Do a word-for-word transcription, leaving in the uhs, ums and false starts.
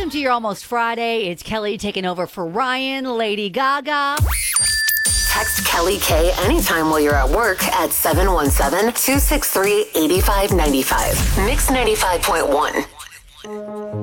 Welcome to your Almost Friday. It's Kelly taking over for Ryan, Lady Gaga. Text Kelly K anytime while you're at work at seven one seven, two six three, eight five nine five. Mix ninety-five point one.